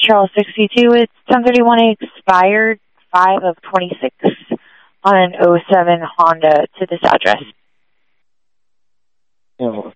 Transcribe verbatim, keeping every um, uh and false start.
Charles sixty-two. It's ten thirty-one expired five of twenty-six on an oh seven Honda to this address. Yeah,